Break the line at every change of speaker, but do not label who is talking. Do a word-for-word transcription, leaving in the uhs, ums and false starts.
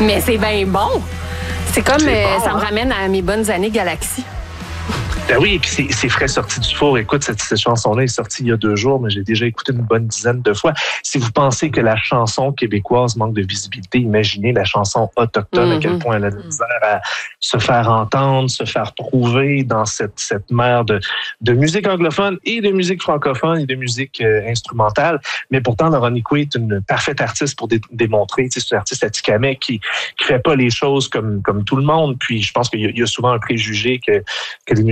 Mais c'est bien bon. C'est comme,
C'est
euh,
bon,
ça
hein?
me ramène à mes bonnes années Galaxy.
Ben oui, et puis c'est, c'est frais sorti du four. Écoute, cette, cette chanson-là est sortie il y a deux jours, mais j'ai déjà écouté une bonne dizaine de fois. Si vous pensez que la chanson québécoise manque de visibilité, imaginez la chanson autochtone, mm-hmm. à quel point elle a de misère à se faire entendre, se faire trouver dans cette, cette mer de, de musique anglophone et de musique francophone et de musique euh, instrumentale. Mais pourtant, Laura Nicoué est une parfaite artiste pour dé- démontrer. C'est une artiste atikamekw qui qui fait pas les choses comme, comme tout le monde. Puis je pense qu'il y a, il y a souvent un préjugé que, que les